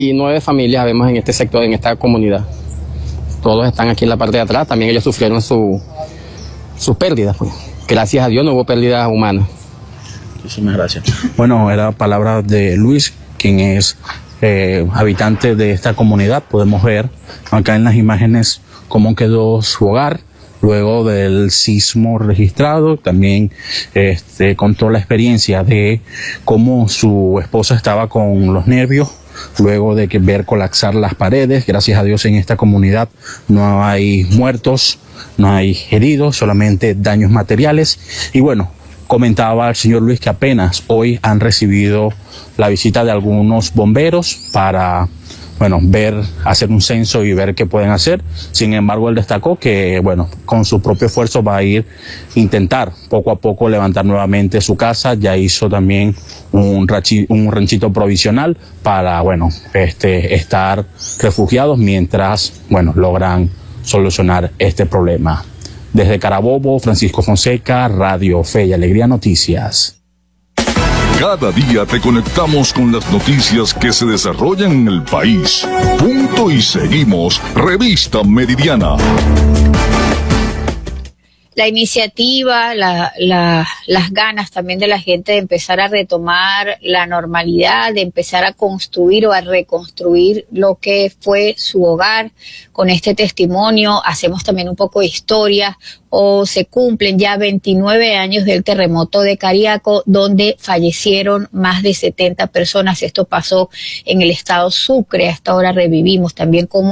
Y 9 familias vemos en este sector, en esta comunidad. Todos están aquí en la parte de atrás, también ellos sufrieron sus pérdidas, pues. Gracias a Dios no hubo pérdidas humanas. Muchísimas gracias. Bueno, era palabra de Luis, quien es habitante de esta comunidad. Podemos ver acá en las imágenes cómo quedó su hogar luego del sismo registrado. También contó la experiencia de cómo su esposa estaba con los nervios luego de ver colapsar las paredes. Gracias a Dios en esta comunidad no hay muertos, no hay heridos, solamente daños materiales. Y bueno, comentaba el señor Luis que apenas hoy han recibido la visita de algunos bomberos para hacer un censo y ver qué pueden hacer. Sin embargo, él destacó que, con su propio esfuerzo va a intentar poco a poco levantar nuevamente su casa. Ya hizo también un ranchito provisional para, estar refugiados mientras, logran solucionar este problema. Desde Carabobo, Francisco Fonseca, Radio Fe y Alegría Noticias. Cada día te conectamos con las noticias que se desarrollan en el país. Punto y seguimos. Revista Meridiana. La iniciativa, las ganas también de la gente de empezar a retomar la normalidad, de empezar a construir o a reconstruir lo que fue su hogar. Con este testimonio hacemos también un poco de historia, o se cumplen ya 29 años del terremoto de Cariaco, donde fallecieron más de 70 personas. Esto pasó en el estado Sucre. Hasta ahora revivimos también cómo